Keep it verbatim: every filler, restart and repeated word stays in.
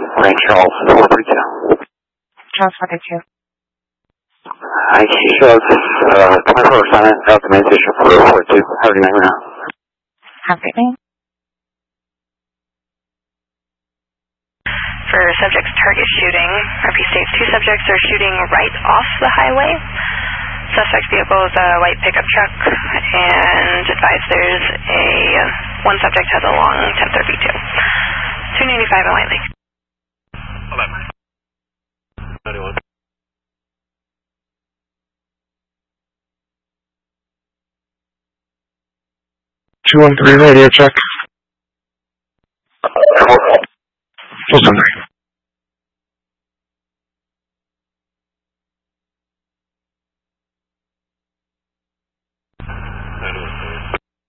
Frank Charles four three two. Charles four three two. I shows uh, twenty-four percent of the main station for four two. Have a good night now. Have a great night. For subjects target shooting, R P states two subjects are shooting right off the highway. Suspect vehicle is a white pickup truck, and advise there's a one subject has a long ten thirty-two. two ninety-five in White Lake. eleven. ninety-one. two one three radio check. Full three.